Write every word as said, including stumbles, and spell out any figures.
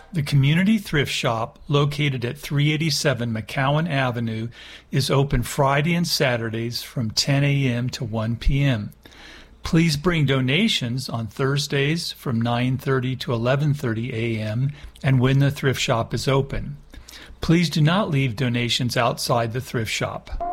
The Community Thrift Shop, located at three eighty-seven McCowan Avenue, is open Friday and Saturdays from ten a.m. to one p.m. Please bring donations on Thursdays from nine thirty to eleven thirty a.m. and when the thrift shop is open. Please do not leave donations outside the thrift shop.